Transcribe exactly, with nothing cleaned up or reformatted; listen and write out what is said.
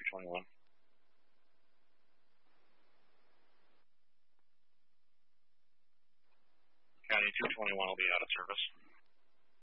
twenty-one. County two twenty-one will be out of service.